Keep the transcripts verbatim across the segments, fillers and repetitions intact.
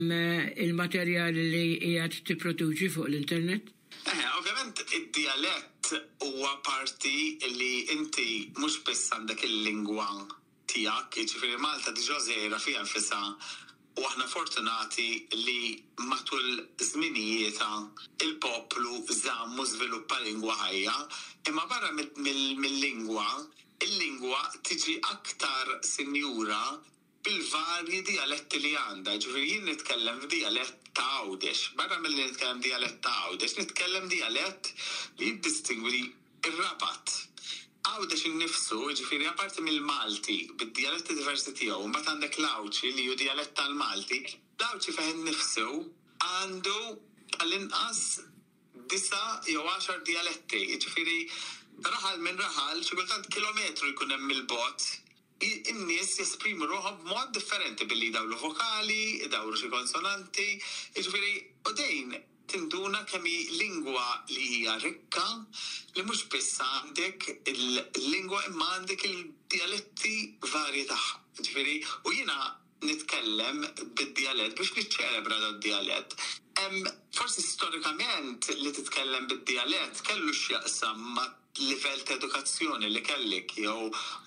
il-materjali li qiegħed tipproduċi fuq l-internet? Eh, ovvjament id-dialett huwa parti li inti mhux biss għandek il-lingwa tiegħek, jiġifieri Malta diġà żgħira fiha nfisha u aħna fortunati li matul żminijiet il-poplu żammu żviluppa lingwa ħajja, imma barra mill-lingwa, il-lingwa tiġi aktar sinjura bil-varji dialetti li għandha. Ġifieri jien nitkellem f'dialett ta' Għawdex, barra mill-li nitkellem dialett ta' Għawdex, nitkellem dialett li jiddistingwi ir-Rabat. Għawdex innifsu, ġifieri apparti mill-Malti, bid-dialetti diversi tiegħu, mbagħad għandek l-Awċi li hu dialett tal-Malti, l-Awċi fih innifsu għandu tal-inqas disa jew għaxar dialetti, ġifieri raħal minn raħal xi kultant kilometru jkun hemm il-bot. In-nies jesprimu ruħhom b'mod differenti billi dawlu vokali, dawlu xi konsonanti, jiġifieri u dejn tinduna kemm hi lingwa li hija rikka li mhux biss għandek il-lingwa imma għandek il-dialetti varji tagħha. Jiġifieri u jiena nitkellem bid-dialett biex niċċelebra d-dialett. Forsi storikament li titkellem bid-dialett kellu x'jaqsam ma' livell ta' edukazzjoni li kellik jew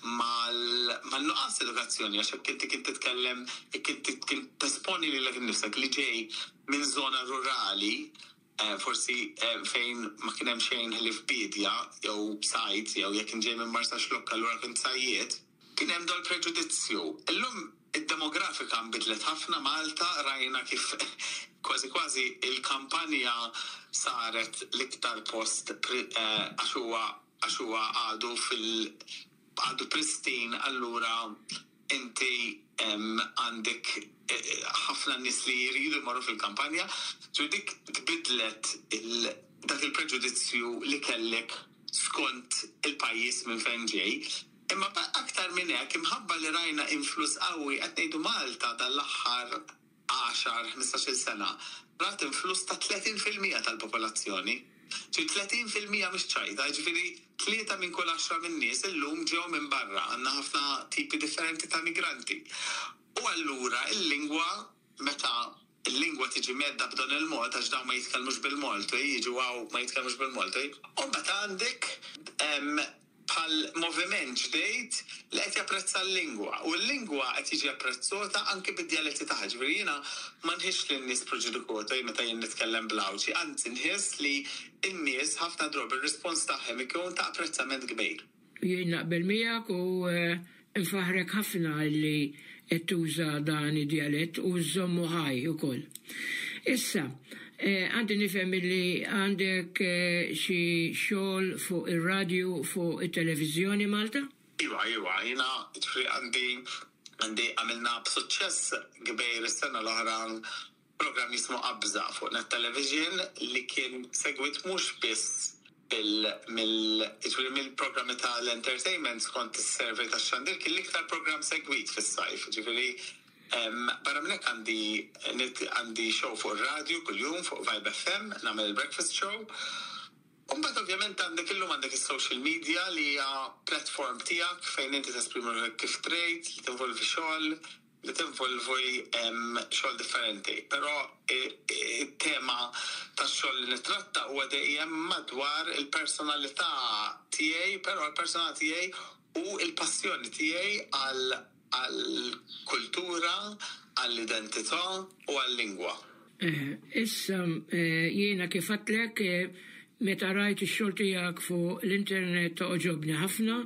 mal-nuqqas edukazzjoni għax inti kien titkellem kien tesponi lilek innifsek li ġej minn żona rurali forsi fejn ma kien hemm xejn li f'bidja jew sajt jew jekk kien ġej minn Marsa Xlokka allura kien sajjiet, kien hemm dol preġudizzju. Illum id-demografika nbidlet ħafna Malta rajna kif kważi kważi il-kampanja saret l-iktar post għax huwa għax huwa għadu fil għadu pristin allura inti għandek ħafna nies li jridu jmorru fil-kampanja, ġu dik tbidlet dak il-preġudizzju li kellek skont il-pajjiż minn fejn ġej. Imma aktar minn hekk imħabba li rajna influss qawwi qed ngħidu Malta dal-aħħar għaxar ħmistax-il sena rat influss ta' tletin fil-mija tal-popolazzjoni. Ġi tletin fil-mija mhix ċajta, ġifieri tlieta minn kull għaxra min-nies illum ġew minn barra, għandna ħafna tipi differenti ta' migranti. U allura il-lingwa meta il-lingwa tiġi medda b'dan il-mod għax dawn ma jitkellmux bil-Malti, jiġu għaw ma jitkellmux bil-Malti, u meta għandek bħal moviment ġdejt li qed japprezza l-lingwa u l-lingwa qed jiġi apprezzata anke bid-dialetti tagħha. Ġifieri jiena ma nħissx li n-nies proġudikati meta jien nitkellem bl-Awċi, anzi nħiss li n-nies ħafna drabi ir-rispons tagħhom ikun ta' apprezzament kbir. Jien naqbel miegħek u nfaħrek ħafna li qed tuża dan id-dialett u żommu ħaj ukoll. Issa, għandi nifhem li għandek xi xogħol fuq ir-radju fuq it-televiżjoni Malta? Iva, iva, jiena għandi għandi għamilna b'suċċess kbir is-sena l-oħra programm jismu Qabża fuq net television li kien segwit mhux biss mill-programmi tal-entertainment skont is-server tax-xandir kien l-iktar programm segwit fis-sajf, ġifieri barra minn hekk għandi għandi show fuq ir-radju kuljum fuq Vibe F M, nagħmel il-breakfast show. U mbagħad ovvjament għandek illum għandek is-social media li hija platform tiegħek fejn inti tesprimi ruħek kif trid, li tinvolvi xogħol, li tinvolvi xogħol differenti. Però it-tema tax-xogħol li nittratta huwa dejjem madwar il-personalità tiegħi, però l-personalità tiegħi u l-passjoni tiegħi għal għall-kultura, għall-identità u għall-lingwa. Issa jiena kif għatlek meta rajt ix-xogħol tiegħek fuq l-internet oġobni ħafna,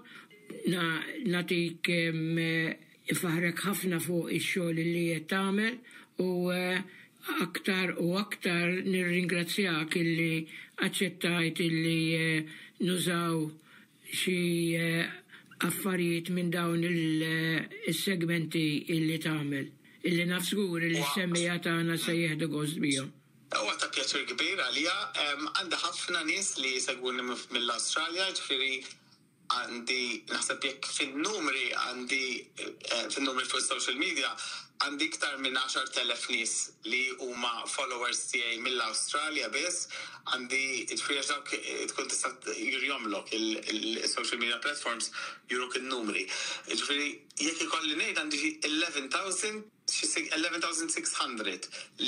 nagħtik faħrek ħafna fuq ix-xogħol li qed tagħmel u aktar u aktar nirringrazzjak illi aċċettajt illi nużaw xi affarijiet minn dawn il-segmenti illi tagħmel, illi naf żgur illi s-semmija tagħna se jieħdu gost bihom. Huwa ta' pjaċir kbir għalija, għandha ħafna nies li jsegwuni mill-Awstralja, ġifieri għandi naħseb jekk fin-numri għandi fin-numri fuq social media għandi iktar minn għaxar telef nies li huma followers tiegħi mill-Awstralja biss, għandi ġifieri dawk tkun tista' jurjomlok il-social media platforms juruk in-numri. Ġifieri jekk ikolli ngħid għandi eleven thousand six hundred